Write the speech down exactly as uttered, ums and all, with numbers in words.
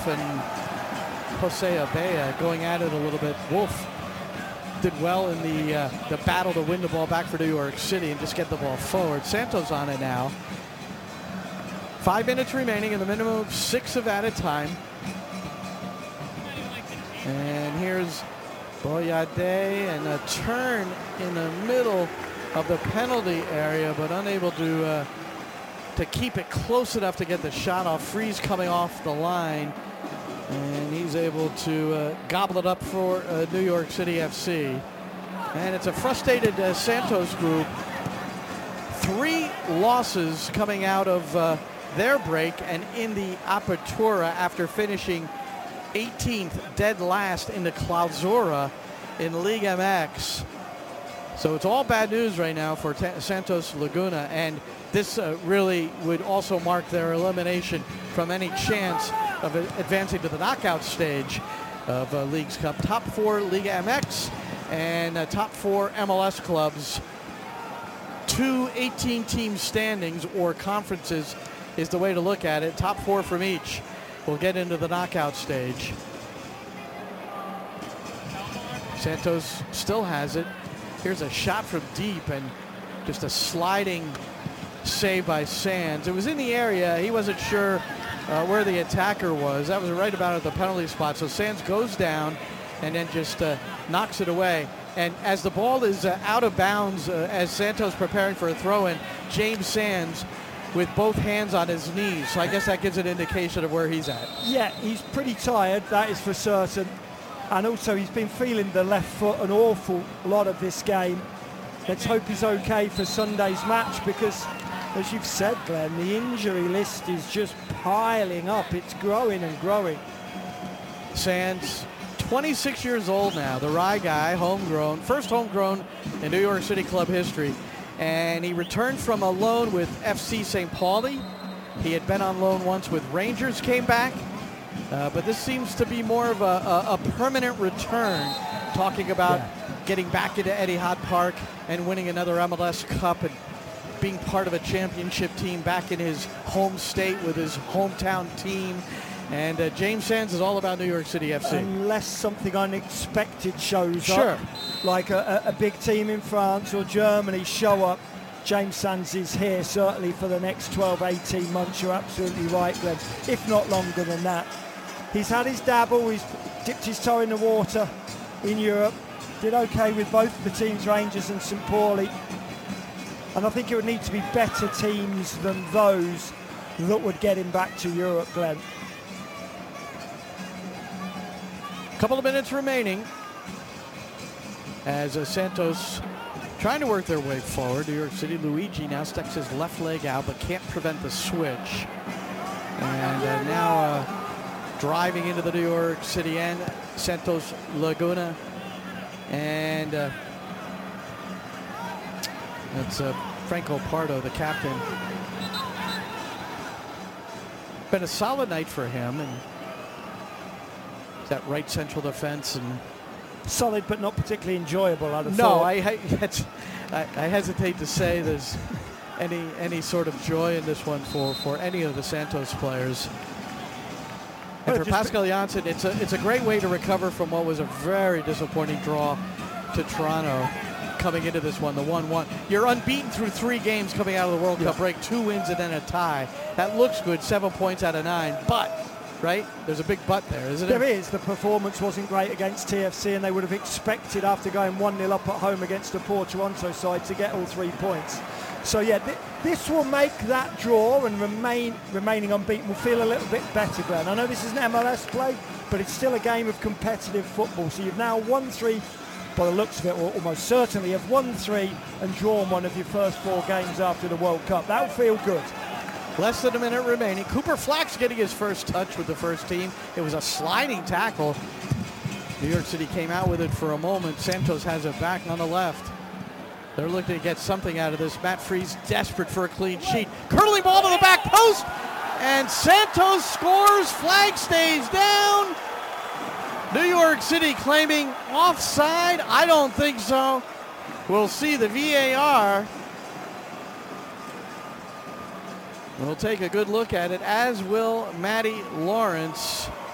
Wolf and Jose Abella going at it a little bit. Wolf did well in the uh, the battle to win the ball back for New York City and just get the ball forward. Santos on it now. Five minutes remaining in the minimum of six of added time. And here's Boyade, and a turn in the middle of the penalty area, but unable to uh, to keep it close enough to get the shot off. Freeze coming off the line, and he's able to uh, gobble it up for uh, New York City F C. And it's a frustrated uh, Santos group. Three losses coming out of uh, their break and in the Apertura after finishing eighteenth, dead last in the Clausura in Liga M X. So it's all bad news right now for T- Santos Laguna, and this uh, really would also mark their elimination from any chance of uh, advancing to the knockout stage of uh, Leagues Cup. Top four Liga M X and uh, top four M L S clubs. Two eighteen-team standings or conferences is the way to look at it. Top four from each will get into the knockout stage. Santos still has it. Here's a shot from deep and just a sliding save by Sands. It was in the area. He wasn't sure uh, where the attacker was. That was right about at the penalty spot. So Sands goes down and then just uh, knocks it away. And as the ball is uh, out of bounds, uh, as Santos preparing for a throw-in, James Sands with both hands on his knees. So I guess that gives an indication of where he's at. Yeah, he's pretty tired, that is for certain. And also he's been feeling the left foot an awful lot of this game. Let's hope he's okay for Sunday's match, because as you've said, Glenn, the injury list is just piling up. It's growing and growing. Sands, twenty-six years old now, the Rye guy, homegrown, first homegrown in New York City club history. And he returned from a loan with F C Saint Pauli. He had been on loan once with Rangers, came back. Uh, but this seems to be more of a, a, a permanent return, talking about yeah. getting back into Etihad Park and winning another M L S Cup and being part of a championship team back in his home state with his hometown team. And uh, James Sands is all about New York City F C. Unless something unexpected shows sure. up, like a, a, a big team in France or Germany show up, James Sands is here certainly for the next twelve, eighteen months. You're absolutely right, Glenn, if not longer than that. He's had his dabble, he's dipped his toe in the water in Europe, did okay with both the teams, Rangers and Saint Pauli. And I think it would need to be better teams than those that would get him back to Europe, Glenn. Couple of minutes remaining as uh, Santos trying to work their way forward. New York City, Luigi now sticks his left leg out but can't prevent the switch. And uh, now uh, driving into the New York City end, Santos Laguna. And uh, that's uh, Franco Pardo, the captain. Been a solid night for him, and that right central defense, and solid but not particularly enjoyable. I'd have no, thought. I, I I hesitate to say there's any any sort of joy in this one for for any of the Santos players. And Well, for Pascal Janssen, it's a it's a great way to recover from what was a very disappointing draw to Toronto coming into this one, the one one. You're unbeaten through three games coming out of the World yeah. Cup break, two wins and then a tie. That looks good, seven points out of nine, but right? There's a big but there, isn't there? it? There is. The performance wasn't great against T F C, and they would have expected, after going one nil up at home against a poor Toronto side, to get all three points. So, yeah, th- this will make that draw, and remain remaining unbeaten will feel a little bit better, Glenn. I know this is an M L S play, but it's still a game of competitive football. So you've now won three, by the looks of it, or almost certainly have won three and drawn one of your first four games after the World Cup. That'll feel good. Less than a minute remaining. Cooper Flax getting his first touch with the first team. It was a sliding tackle. New York City came out with it for a moment. Santos has it back on the left. They're looking to get something out of this. Matt Freese desperate for a clean sheet. Curling ball to the back post. And Santos scores. Flag stays down. New York City claiming offside. I don't think so. We'll see the V A R. We'll take a good look at it, as will Matty Lawrence.